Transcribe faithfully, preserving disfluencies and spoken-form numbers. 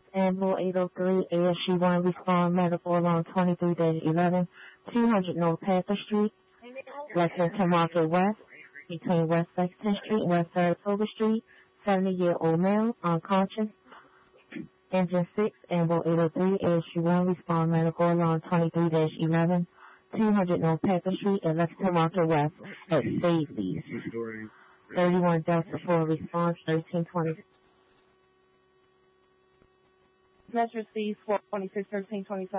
Ambul eight oh three, A S U one, respond medical along twenty-three eleven, two hundred North Panther Street, Lexington Market West, between West Lexington Street and West Saratoga Street, seventy-year-old male, unconscious. Engine six, Ambul eight oh three, A S U one, respond medical along twenty-three eleven, two hundred North Panther Street at Lexington Market West at Safeties. thirty-one Delta four, response thirteen twenty. Measure C four twenty-six thirteen twenty-seven.